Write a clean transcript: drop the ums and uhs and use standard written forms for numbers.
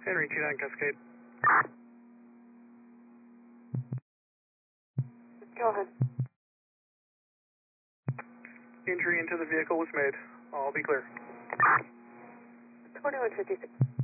Henry 29 Cascade. Go ahead. Entry into the vehicle was made. I'll be clear. 2156.